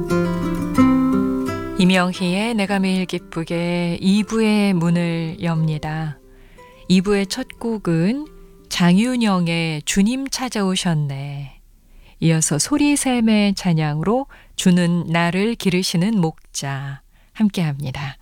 이명희의 내가 매일 기쁘게 2부의 문을 엽니다. 2부의 첫 곡은 장윤영의 주님 찾아오셨네. 이어서 소리샘의 찬양으로 주는 나를 기르시는 목자 함께합니다.